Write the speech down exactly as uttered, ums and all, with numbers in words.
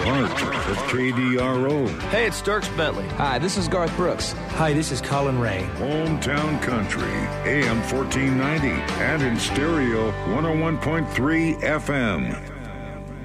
heart of K D R O. Hey, it's Dierks Bentley. Hi, this is Garth Brooks. Hi, this is Colin Ray. Hometown Country, A M fourteen ninety, and in stereo, one oh one point three F M.